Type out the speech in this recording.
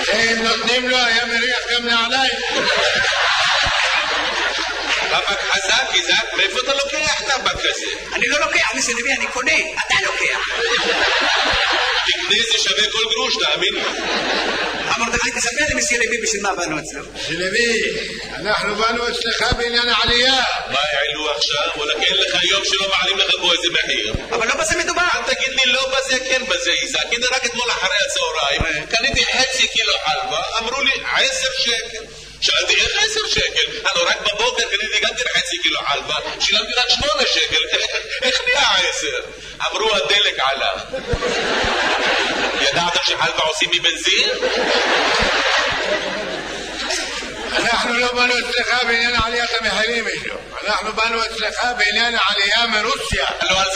הם נותנים לו, היה מריח גם נעליים. טבק חזק, איזק, מאיפה אתה לוקח טבק כזה? אני לא לוקח, מסי לוי, אני קונה, אתה לוקח. תקנה זה שווה כל גרוש, תאמין לי. מרדכי, תספר לי מסי לוי בשביל מה באנו אצלו. מסי לוי, אנחנו באנו אצלך בעניין העלייה. מה העלו עכשיו? וואלה, כן לך יום שלא מעלים לך פה איזה מחיר. אבל לא בזה מדובר. אל תגיד לי לא בזה, כן בזה, איזק. הנה רק אתמול אחרי הצהריים, קניתי חצי קילו חלבה, אמרו לי 10 שקל. שאלתי איך 10 שקל? הלו רק בבוקר קניתי גם חצי קילו חלבה, שילמתי רק 8 שקל, איך נהיה 10? אמרו הדלק עלה. ידעת שחלבה עושים מבנזין? אנחנו לא באנו אצלך בעניין עליית המחירים, אנחנו באנו אצלך בעניין העלייה מרוסיה. לא, על